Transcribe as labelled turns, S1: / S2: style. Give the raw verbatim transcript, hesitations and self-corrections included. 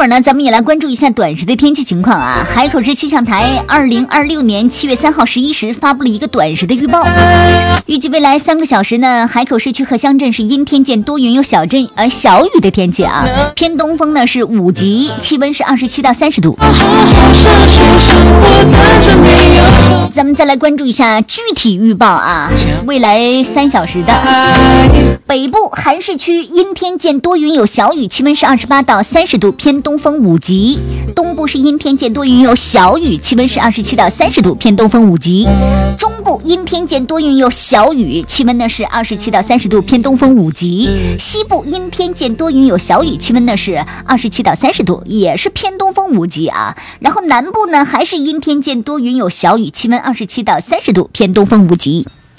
S1: 会儿呢，咱们也来关注一下短时的天气情况啊。海口市气象台二零二六年七月三号十一时发布了一个短时的预报，预计未来三个小时呢，海口市区和乡镇是阴天见多云有小阵呃小雨的天气啊，偏东风呢是五级，气温是二十七到三十度。咱们再来关注一下具体预报啊，未来三小时的北部韩市区阴天见多云有小雨，气温是二十八到三十度，偏东风五级。东部是阴天见多云有小雨，气温是二十七到三十度，偏东风五级。中部阴天见多云有小雨，气温呢是二十七到三十度，偏东风五级。西部阴天见多云有小雨，气温呢是二十七到三十度，也是偏东风五级啊。然后南部呢还是阴天见多云有小雨，气温二十七到三十度，偏东风五级。